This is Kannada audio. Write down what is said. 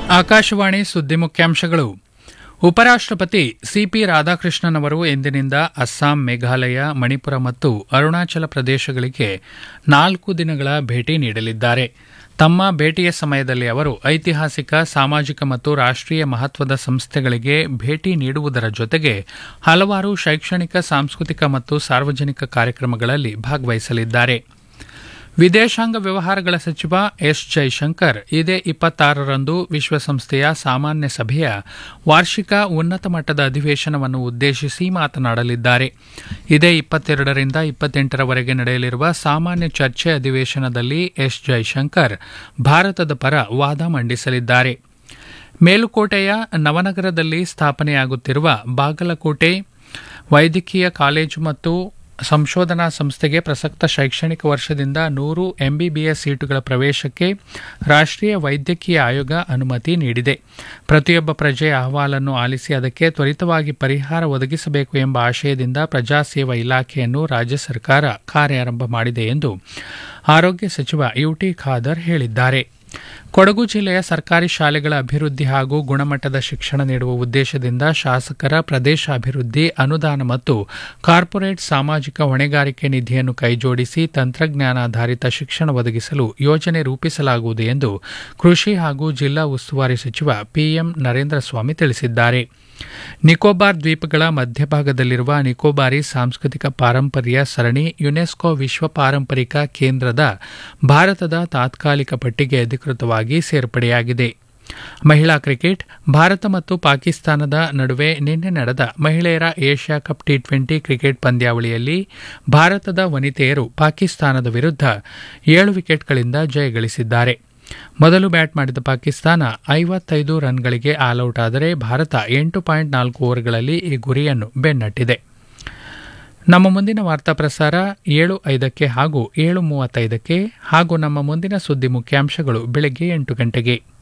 ಆಕಾಶವಾಣಿ ಸುದ್ದಿ ಮುಖ್ಯಾಂಶಗಳು. ಉಪರಾಷ್ಟ್ರಪತಿ ಸಿಪಿ ರಾಧಾಕೃಷ್ಣನ್ ಅವರು ಇಂದಿನಿಂದ ಅಸ್ಸಾಂ, ಮೇಘಾಲಯ, ಮಣಿಪುರ ಮತ್ತು ಅರುಣಾಚಲ ಪ್ರದೇಶಗಳಿಗೆ 4 ದಿನಗಳ ಭೇಟಿ ನೀಡಲಿದ್ದಾರೆ. ತಮ್ಮ ಭೇಟಿಯ ಸಮಯದಲ್ಲಿ ಅವರು ಐತಿಹಾಸಿಕ, ಸಾಮಾಜಿಕ ಮತ್ತು ರಾಷ್ಟ್ರೀಯ ಮಹತ್ವದ ಸಂಸ್ಥೆಗಳಿಗೆ ಭೇಟಿ ನೀಡುವುದರ ಜೊತೆಗೆ ಹಲವಾರು ಶೈಕ್ಷಣಿಕ, ಸಾಂಸ್ಕೃತಿಕ ಮತ್ತು ಸಾರ್ವಜನಿಕ ಕಾರ್ಯಕ್ರಮಗಳಲ್ಲಿ ಭಾಗವಹಿಸಲಿದ್ದಾರೆ. ವಿದೇಶಾಂಗ ವ್ಯವಹಾರಗಳ ಸಚಿವ ಎಸ್ ಜೈಶಂಕರ್ ಇದೇ 26ರಂದು ವಿಶ್ವಸಂಸ್ಥೆಯ ಸಾಮಾನ್ಯ ಸಭೆಯ ವಾರ್ಷಿಕ ಉನ್ನತ ಮಟ್ಟದ ಅಧಿವೇಶನವನ್ನು ಉದ್ದೇಶಿಸಿ ಮಾತನಾಡಲಿದ್ದಾರೆ. ಇದೇ 22ರಿಂದ 28ರವರೆಗೆ ನಡೆಯಲಿರುವ ಸಾಮಾನ್ಯ ಚರ್ಚೆ ಅಧಿವೇಶನದಲ್ಲಿ ಎಸ್ ಜೈಶಂಕರ್ ಭಾರತದ ಪರ ವಾದ ಮಂಡಿಸಲಿದ್ದಾರೆ. ಮೇಲುಕೋಟೆಯ ನವನಗರದಲ್ಲಿ ಸ್ಥಾಪನೆಯಾಗುತ್ತಿರುವ ಬಾಗಲಕೋಟೆ ವೈದ್ಯಕೀಯ ಕಾಲೇಜು ಮತ್ತು ಸಂಶೋಧನಾ ಸಂಸ್ಥೆಗೆ ಪ್ರಸಕ್ತ ಶೈಕ್ಷಣಿಕ ವರ್ಷದಿಂದ 100 ಎಂಬಿಬಿಎಸ್ ಸೀಟುಗಳ ಪ್ರವೇಶಕ್ಕೆ ರಾಷ್ಟ್ರೀಯ ವೈದ್ಯಕೀಯ ಆಯೋಗ ಅನುಮತಿ ನೀಡಿದೆ. ಪ್ರತಿಯೊಬ್ಬ ಪ್ರಜೆಯ ಅಹವಾಲನ್ನು ಆಲಿಸಿ ಅದಕ್ಕೆ ತ್ವರಿತವಾಗಿ ಪರಿಹಾರ ಒದಗಿಸಬೇಕು ಎಂಬ ಆಶಯದಿಂದ ಪ್ರಜಾಸೇವಾ ಇಲಾಖೆಯನ್ನು ರಾಜ್ಯ ಸರ್ಕಾರ ಕಾರ್ಯಾರಂಭ ಮಾಡಿದೆ ಎಂದು ಆರೋಗ್ಯ ಸಚಿವ ಯುಟಿ ಖಾದರ್ ಹೇಳಿದ್ದಾರೆ. ಕೊಡಗು ಜಿಲ್ಲೆಯ ಸರ್ಕಾರಿ ಶಾಲೆಗಳ ಅಭಿವೃದ್ಧಿ ಹಾಗೂ ಗುಣಮಟ್ಟದ ಶಿಕ್ಷಣ ನೀಡುವ ಉದ್ದೇಶದಿಂದ ಶಾಸಕರ ಪ್ರದೇಶಾಭಿವೃದ್ಧಿ ಅನುದಾನ ಮತ್ತು ಕಾರ್ಪೊರೇಟ್ ಸಾಮಾಜಿಕ ಹೊಣೆಗಾರಿಕೆ ನಿಧಿಯನ್ನು ಕೈಜೋಡಿಸಿ ತಂತ್ರಜ್ಞಾನಾಧಾರಿತ ಶಿಕ್ಷಣ ಒದಗಿಸಲು ಯೋಜನೆ ರೂಪಿಸಲಾಗುವುದು ಎಂದು ಕೃಷಿ ಹಾಗೂ ಜಿಲ್ಲಾ ಉಸ್ತುವಾರಿ ಸಚಿವ ಪಿಎಂ ನರೇಂದ್ರ ಸ್ವಾಮಿ ತಿಳಿಸಿದ್ದಾರೆ. ನಿಕೋಬಾರ್ ದ್ವೀಪಗಳ ಮಧ್ಯಭಾಗದಲ್ಲಿರುವ ನಿಕೋಬಾರಿ ಸಾಂಸ್ಕೃತಿಕ ಪಾರಂಪರ್ಯ ಸರಣಿ ಯುನೆಸ್ಕೋ ವಿಶ್ವ ಪಾರಂಪರಿಕ ಕೇಂದ್ರದ ಭಾರತದ ತಾತ್ಕಾಲಿಕ ಪಟ್ಟಿಗೆ ಅಧಿಕೃತವಾಗಿ ಸೇರ್ಪಡೆಯಾಗಿದೆ. ಮಹಿಳಾ ಕ್ರಿಕೆಟ್. ಭಾರತ ಮತ್ತು ಪಾಕಿಸ್ತಾನದ ನಡುವೆ ನಿನ್ನೆ ನಡೆದ ಮಹಿಳೆಯರ ಏಷ್ಯಾ ಕಪ್ ಟಿ20 ಕ್ರಿಕೆಟ್ ಪಂದ್ಯಾವಳಿಯಲ್ಲಿ ಭಾರತದ ವನಿತೆಯರು ಪಾಕಿಸ್ತಾನದ ವಿರುದ್ಧ 7 ವಿಕೆಟ್ಗಳಿಂದ ಜಯಗಳಿಸಿದ್ದಾರೆ. ಮೊದಲು ಬ್ಯಾಟ್ ಮಾಡಿದ ಪಾಕಿಸ್ತಾನ 55 ರನ್ಗಳಿಗೆ ಆಲ್ಔಟ್ ಆದರೆ ಭಾರತ 8.4 ಓವರ್ಗಳಲ್ಲಿ ಈ ಗುರಿಯನ್ನು ಬೆನ್ನಟ್ಟಿದೆ. ನಮ್ಮ ಮುಂದಿನ ವಾರ್ತಾ ಪ್ರಸಾರ 7:05 ಹಾಗೂ 7:35 ಹಾಗೂ ನಮ್ಮ ಮುಂದಿನ ಸುದ್ದಿ ಮುಖ್ಯಾಂಶಗಳು ಬೆಳಗ್ಗೆ 8 ಗಂಟೆಗೆ.